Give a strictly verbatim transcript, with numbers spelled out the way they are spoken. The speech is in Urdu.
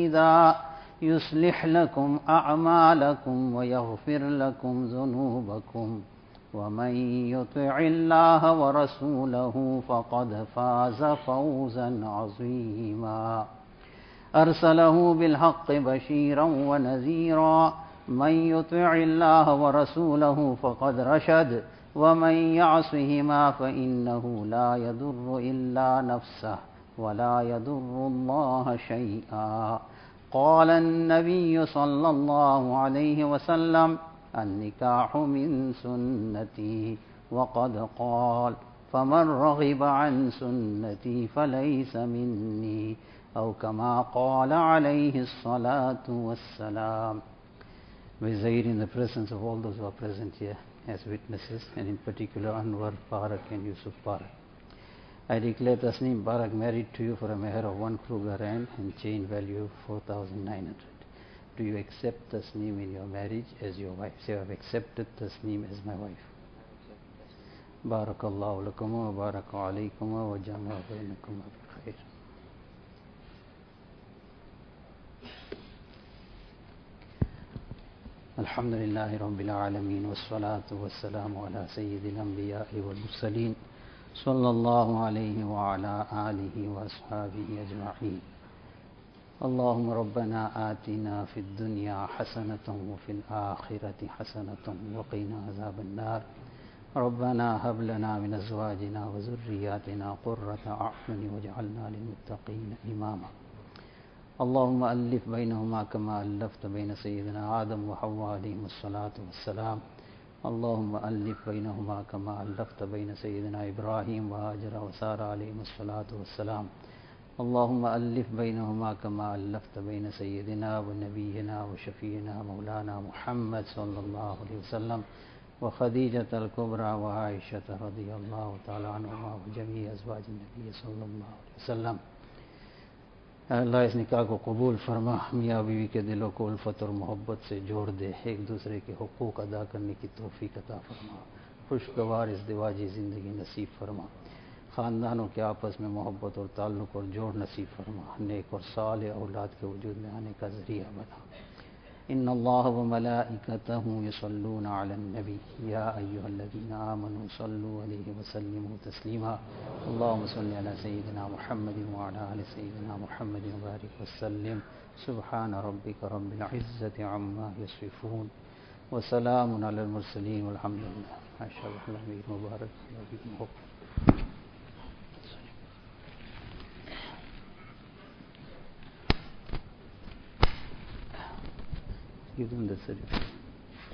مرشدا يصلح لكم أعمالكم ويغفر لكم ذنوبكم ومن يطع الله ورسوله فقد فاز فوزا عظيما أرسله بالحق بشيرا ونذيرا من يطع الله ورسوله فقد رشد ومن يعصهما فإنه لا يضر إلا نفسه ولا يضر الله شيئا قال النبي صلى الله عليه وسلم النكاح من سنتي وقد قال فمن رغب عن سنتي فليس مني أو كما قال عليه الصلاة والسلام. We zaid in the presence of all those who are present here as witnesses, and in particular Anwar Parak and Yusuf Parak. I declare Tasneem Parak married to you for a meher of one kruger rand and chain value of four thousand nine hundred. Do you accept Tasneem in your marriage as your wife? Say, I have accepted Tasneem as my wife. Barakallahu lakum wa baraka alaykum wa jama'a bainakum bi khair. الحمد لله رب العالمين والصلاة والسلام على سيد الأنبياء والمرسلين صلى الله عليه وعلى آله وأصحابه أجمعين. اللهم ربنا آتنا في الدنيا حسنة وفي الآخرة حسنة وقنا عذاب النار. ربنا هب لنا من أزواجنا وذرياتنا قرة أعين واجعلنا للمتقين إماما. اللهم ألف بينهما كما ألفت بين سيدنا آدم وحواء عليهم الصلاة والسلام. اللهم ألف بينهما كما ألفت بين سيدنا إبراهيم وهاجر وسارة عليهم الصلاة والسلام. اللهم ألف بينهما كما ألفت بين سيدنا ونبينا وشفينا مولانا محمد صلى الله عليه وسلم وخديجة الكبرى وعائشة رضي الله تعالى عنهما وجميع أزواج النبي صلى الله عليه وسلم. اللہ اس نکاح کو قبول فرما، میاں بیوی کے دلوں کو الفت اور محبت سے جوڑ دے، ایک دوسرے کے حقوق ادا کرنے کی توفیق عطا فرما، خوشگوار ازدواجی زندگی نصیب فرما، خاندانوں کے آپس میں محبت اور تعلق اور جوڑ نصیب فرما، نیک اور صالح اولاد کے وجود میں آنے کا ذریعہ بنا. ان اللہ وملائکتہ یصلون علی النبی یا ایھا الذین آمنوا صلوا علیہ وسلموا تسلیما. اللهم صل علی سیدنا محمد وعلی آل سیدنا محمد وبارک وسلم. سبحان ربک رب العزة عما یصفون وسلام علی المرسلین والحمد للہ. ماشاء اللہ مبارک. You don't necessarily